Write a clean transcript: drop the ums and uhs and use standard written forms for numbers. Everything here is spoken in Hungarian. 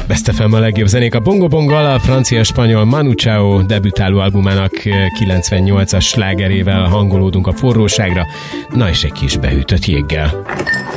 Best FM a legjobb zenék a Bongo Bongo, a francia-spanyol Manu Chao debütáló albumának 98-as slágerével hangolódunk a forróságra, na és egy kis behűtött jéggel.